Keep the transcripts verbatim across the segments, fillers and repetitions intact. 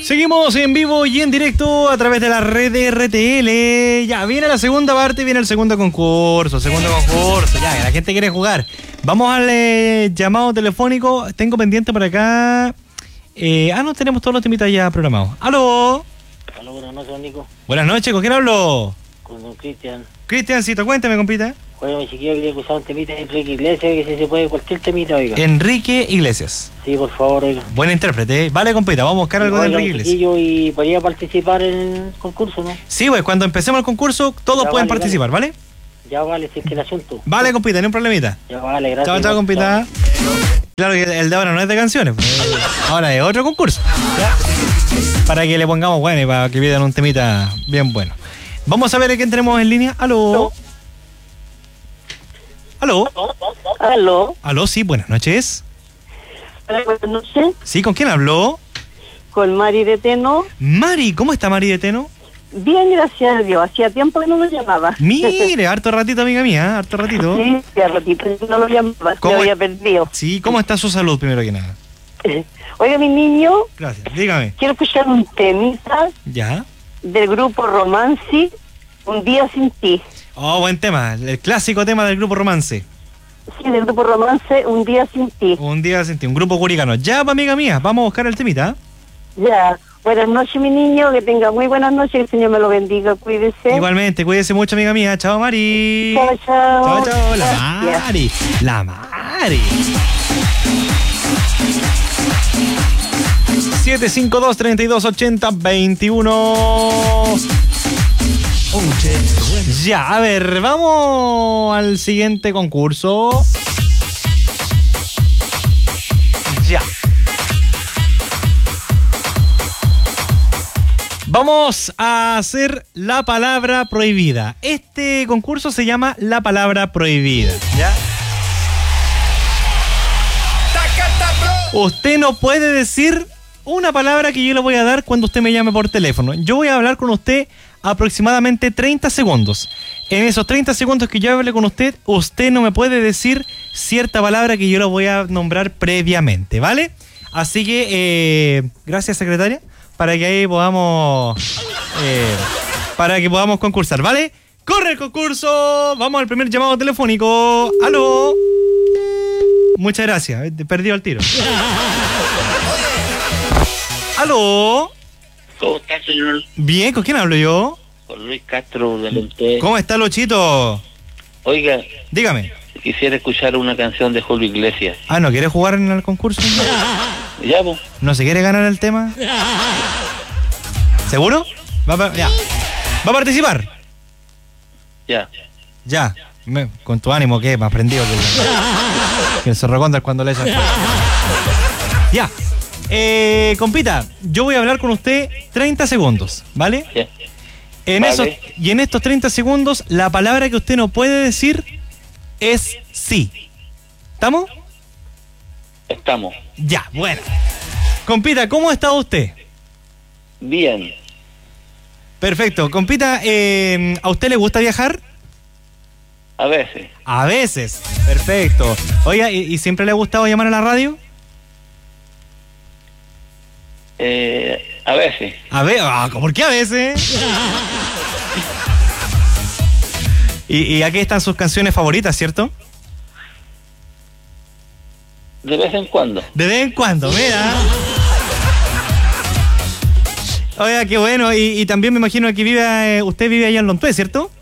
Seguimos en vivo y en directo a través de la red de R T L. Ya, viene la segunda parte, viene el segundo concurso, segundo concurso. Ya, la gente quiere jugar. Vamos al eh, llamado telefónico. Tengo pendiente por acá. Eh, ah, no, tenemos todos los temitas ya programados. ¡Aló! Aló, buenas noches, Nico. Buenas noches, ¿con quién hablo? Con don Cristian. Cristiancito, cuéntame, compita. Oiga, mi chiquillo quería escuchar un temita de Enrique Iglesias, que si se puede cualquier temita, oiga. Enrique Iglesias. Sí, por favor, oiga. Buen intérprete, ¿eh? Vale, compita, vamos a buscar algo Oiga, de Enrique mi Iglesias. chiquillo, y podría participar en el concurso, ¿no? Sí, pues cuando empecemos el concurso, todos Ya, pueden vale, participar, ¿vale? Ya vale, si es que el asunto. Vale, compita, no hay un problemita. Ya vale, gracias. Chao, chao, compita. Claro que el de ahora no es de canciones, pues. Ahora es otro concurso. ¿Ya? Para que le pongamos bueno y para que pidan un temita bien bueno. Vamos a ver a quién tenemos en línea. ¿Aló? ¿Aló? Aló. ¿Aló? Sí, buenas noches. Hola, buenas noches. Sí, ¿con quién habló? Con Mari de Teno. Mari, ¿cómo está Mari de Teno? Bien, gracias a Dios. Hacía tiempo que no lo llamaba. Mire, harto ratito, amiga mía, harto ratito. Sí, hacía ratito que no lo llamaba. ¿Cómo? Me había perdido. Sí, ¿cómo está su salud, primero que nada? Oiga, mi niño, Gracias, dígame. quiero escuchar un temita ¿Ya? del grupo Romance, Un día sin ti. Oh, buen tema, el clásico tema del grupo Romance. Sí, del grupo Romance, Un día sin ti. Un día sentí, un grupo curicano. Ya, pa, amiga mía, vamos a buscar el temita. Ya. Buenas noches, mi niño. Que tenga muy buenas noches. Que el Señor me lo bendiga. Cuídese. Igualmente, cuídese mucho, amiga mía. Chao, Mari. Chao, chao. Chao, chao. La Gracias. Mari. La Mari. siete cinco dos, tres dos, ocho cero, veintiuno. Ya, a ver, vamos al siguiente concurso. Ya. Vamos a hacer la palabra prohibida. Este concurso se llama la palabra prohibida, ¿ya? Usted no puede decir una palabra que yo le voy a dar cuando usted me llame por teléfono. Yo voy a hablar con usted aproximadamente treinta segundos. En esos treinta segundos que yo hable con usted, usted no me puede decir cierta palabra que yo le voy a nombrar previamente, ¿vale? Así que, eh, gracias, secretaria, para que ahí podamos, eh, para que podamos concursar, ¿vale? ¡Corre el concurso! Vamos al primer llamado telefónico. ¡Aló! Muchas gracias, perdido el tiro. ¿Aló? ¿Cómo está, señor? Bien, ¿con quién hablo yo? Con Luis Castro de Lente. ¿Cómo está, Luchito? Oiga, Dígame. quisiera escuchar una canción de Julio Iglesias. Ah, ¿no quiere jugar en el concurso? ¿Ya, pues? ¿No se quiere ganar el tema? ¿Seguro? ¿Va a, ya. ¿Va a participar? Ya. Ya. Me- con tu ánimo, ¿qué? Más prendido que el, que el Zorro Cóndor cuando le echan. Ya. Eh, compita, yo voy a hablar con usted treinta segundos, ¿vale? Ya. En Vale. esos, y en estos treinta segundos, la palabra que usted no puede decir es sí. ¿Estamos? Estamos. Ya, bueno. Compita, ¿cómo está usted? Bien. Perfecto. Compita, eh, ¿a usted le gusta viajar? A veces. A veces. Perfecto. Oiga, ¿y, y siempre le ha gustado llamar a la radio? Eh, a veces. A ver, ah, ¿por qué a veces? y, y aquí están sus canciones favoritas, ¿cierto? De vez en cuando. De vez en cuando, mira. Oiga, qué bueno. Y, y también me imagino que vive, eh, usted vive allá en Lontué, ¿cierto?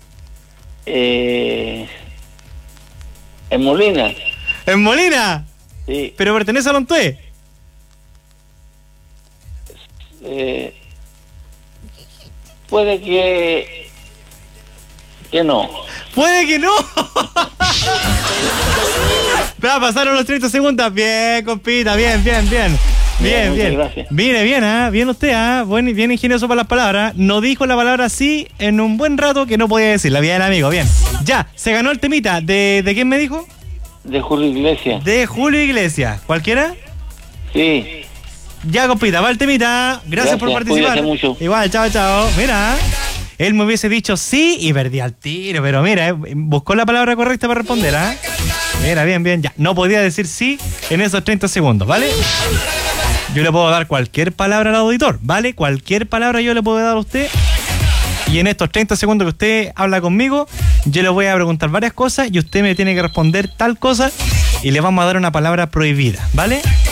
Eh, en Molina. En Molina. Sí. Pero pertenece a Lontué. Eh, puede que... Que no. Puede que no. Ya pasaron los treinta segundos. Bien, compita, bien, bien, bien. Bien, Bien, bien. muchas gracias. Mire, bien, ¿ah? Bien usted, ¿ah? Buen, bien ingenioso para las palabras. No dijo la palabra sí en un buen rato que no podía decirla. Bien, amigo, bien. Ya, se ganó el temita. ¿De, de quién me dijo? De Julio Iglesias. De Julio Iglesias. ¿Cualquiera? Sí. Ya, compita, va el temita. Gracias, Gracias, por participar. cuídese mucho. Igual, chao, chao. Mira, él me hubiese dicho sí y perdí al tiro, pero mira, eh, buscó la palabra correcta para responder, ¿ah? Mira, bien, bien, ya. No podía decir sí en esos treinta segundos, ¿vale? Yo le puedo dar cualquier palabra al auditor, ¿vale? Cualquier palabra yo le puedo dar a usted. Y en estos treinta segundos que usted habla conmigo, yo le voy a preguntar varias cosas y usted me tiene que responder tal cosa y le vamos a dar una palabra prohibida, ¿vale?